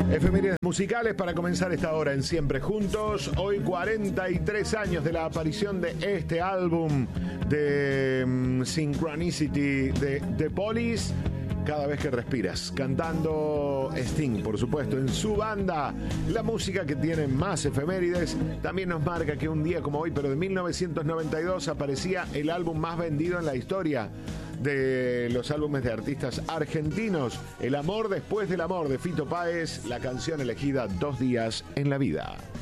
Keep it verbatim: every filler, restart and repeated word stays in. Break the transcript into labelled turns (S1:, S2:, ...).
S1: Efemérides musicales para comenzar esta hora en Siempre Juntos. Hoy cuarenta y tres años de la aparición de este álbum de um, Synchronicity de The Police. Cada vez que respiras, cantando Sting, por supuesto, en su banda. La música que tiene más efemérides también nos marca que un día como hoy, pero de mil novecientos noventa y dos, aparecía el álbum más vendido en la historia de los álbumes de artistas argentinos. El amor después del amor, de Fito Páez, la canción elegida Dos días en la vida.